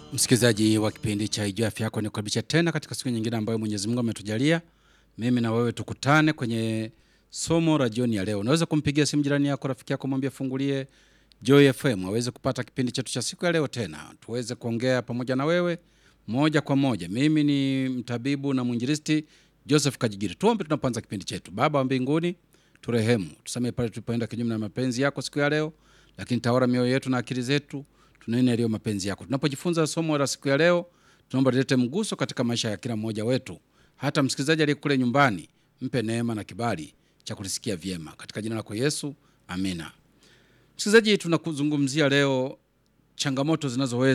Msikilizaji wa kipindi cha Ijue Afya Yako, nikukaribisha tena katika siku nyingine ambayo Mwenyezi Mungu ametujalia mimi na wewe tukutane kwenye somo la jioni ya leo. Unaweza kumpigia simu jirani yako, rafiki yako, mwambie fungulie Joy FM aweze kupata kipindi chetu cha siku ya leo, tena tuweze kuongea pamoja na wewe moja kwa moja. Mimi ni mtabibu na mwinjilisti Joseph Kajigiri. Tuombe tunapoanza kipindi chetu. Baba wa mbinguni, turehemu, tusamehe pale tulipoenda kinyume na mapenzi yako siku ya leo, lakini tawala mioyo yetu na akili zetu, tunene yaliyo mapenzi yako. Tunapojifunza somo la siku ya leo, tunaomba lilete mguso katika maisha ya kila mmoja wetu. Hata msikilizaji aliyekule nyumbani, mpe neema na kibali cha kulisikia vyema. Katika jina lako Yesu, amina. Msikilizaji, tunakuzungumzia leo changamoto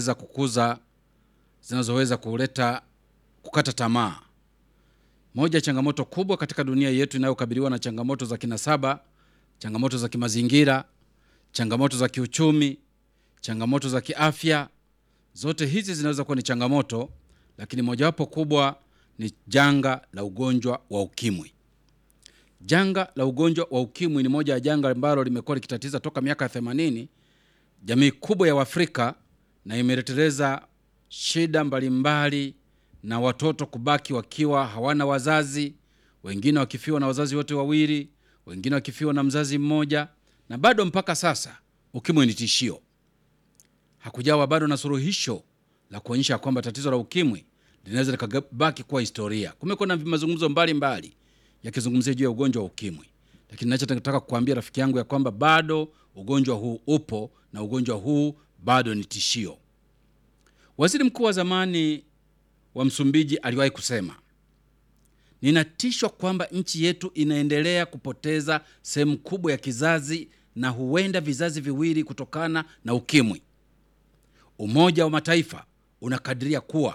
zinazoweza kuleta kukata tamaa. Moja changamoto kubwa katika dunia yetu inayokabiliwa na changamoto za kinasaba, changamoto za kimazingira, changamoto za kiuchumi, changamoto za kiafya. Zote hizi zinaweza kuwa ni changamoto, lakini mojawapo kubwa ni janga la ugonjwa wa ukimwi. Janga la ugonjwa wa ukimwi ni moja ya janga ambalo limekuwa likitatiza toka miaka 80 jamii kubwa ya Afrika, na imeleteleza shida mbalimbali na watoto kubaki wakiwa hawana wazazi, wengine wakifiwa na wazazi wote wawili, wengine wakifiwa na mzazi mmoja, na bado mpaka sasa ukimwi ni tishio. Hakujawa bado na suluhisho la kuonyesha kwamba tatizo la ukimwi linaweza likabaki kuwa historia. Kumekuwa na mazungumzo mbalimbali yakizungumzia juu ya ugonjwa wa ukimwi, lakini ninachotaka kukuambia rafiki yangu ya kwamba bado ugonjwa huu upo na ugonjwa huu bado ni tishio. Waziri mkuu wa zamani wa Msumbiji aliwahi kusema, ninatishwa kwamba nchi yetu inaendelea kupoteza sehemu kubwa ya kizazi na huenda vizazi viwili kutokana na ukimwi. Umoja wa Mataifa unakadiria kuwa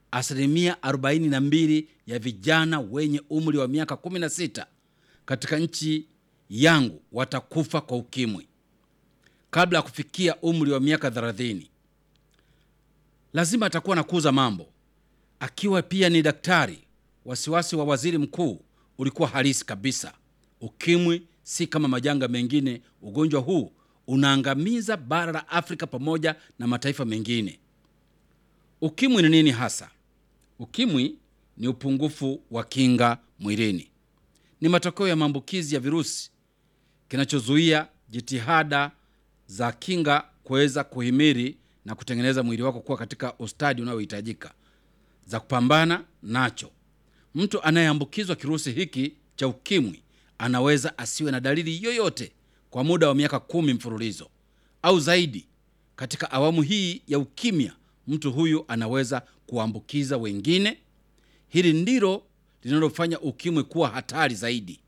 42% ya vijana wenye umri wa miaka 16 katika nchi yangu watakufa kwa ukimwi kabla ya kufikia umri wa miaka 30. Lazima atakuwa nakuza mambo. Akiwa pia ni daktari, wasiwasi wa waziri mkuu ulikuwa halisi kabisa. Ukimwi si kama majanga mengine. Ugonjwa huu unaangamiza bara la Afrika pamoja na mataifa mengine. Ukimwi ni nini hasa? Ukimwi ni upungufu wa kinga mwilini. Ni matokeo ya maambukizi ya virusi kinachozuia jitihada za kinga kuweza kuhimili na kutengeneza mwili wako kuwa katika ustadi unaohitajika za kupambana nacho. Mtu anayeambukizwa kirusi hiki cha ukimwi anaweza asiwe na dalili yoyote kwa muda wa miaka 10 mfululizo au zaidi. Katika awamu hii ya ukimya, mtu huyu anaweza kuambukiza wengine. Hili ndilo linalofanya ukimwi kuwa hatari zaidi.